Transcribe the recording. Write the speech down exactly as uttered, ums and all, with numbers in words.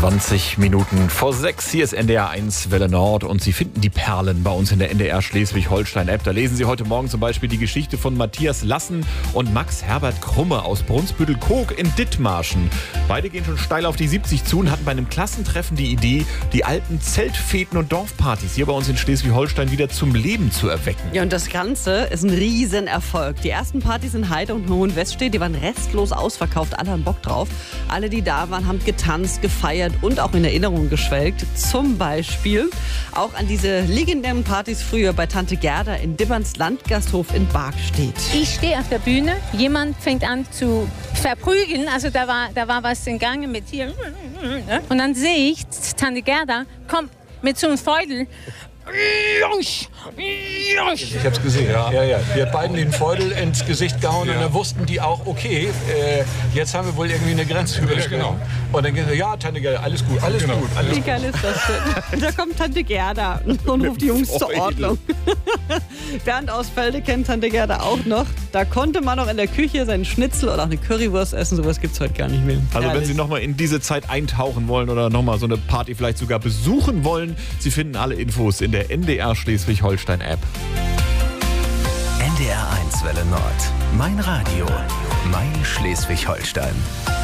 zwanzig Minuten vor sechs. Hier ist N D R eins Welle Nord und Sie finden die Perlen bei uns in der N D R Schleswig-Holstein-App. Da lesen Sie heute Morgen zum Beispiel die Geschichte von Matthias Lassen und Max Herbert Krumme aus Brunsbüttel-Koog in Dithmarschen. Beide gehen schon steil auf die siebzig zu und hatten bei einem Klassentreffen die Idee, die alten Zeltfeten und Dorfpartys hier bei uns in Schleswig-Holstein wieder zum Leben zu erwecken. Ja, und das Ganze ist ein Riesenerfolg. Die ersten Partys in Heide und Hohenweststedt, die waren restlos ausverkauft. Alle haben Bock drauf. Alle, die da waren, haben getanzt, gefeiert und auch in Erinnerung geschwelgt. Zum Beispiel auch an diese legendären Partys früher bei Tante Gerda in Dibberns Landgasthof in Bargstedt. Ich stehe auf der Bühne, jemand fängt an zu verprügeln, also da war, da war was in Gange mit hier. Und dann sehe ich, Tante Gerda kommt mit so einem Feudel. Ich hab's gesehen, ja. ja, ja. Wir hat beiden den Feudel ins Gesicht gehauen ja. Und dann wussten die auch, okay, äh, jetzt haben wir wohl irgendwie eine Grenze überschritten. Ja, genau. Und dann gehen sie, ja, Tante Gerda, alles gut, alles genau. gut. Alles Wie geil ist das denn? Da kommt Tante Gerda und ruft die Jungs zur Ordnung. Bernd aus Felde kennt Tante Gerda auch noch. Da konnte man noch in der Küche seinen Schnitzel oder auch eine Currywurst essen. Sowas gibt's heute gar nicht mehr. Also Herrlich. Wenn Sie nochmal in diese Zeit eintauchen wollen oder nochmal so eine Party vielleicht sogar besuchen wollen, Sie finden alle Infos in der N D R Schleswig-Holstein-App. N D R eins Welle Nord. Mein Radio. Mein Schleswig-Holstein.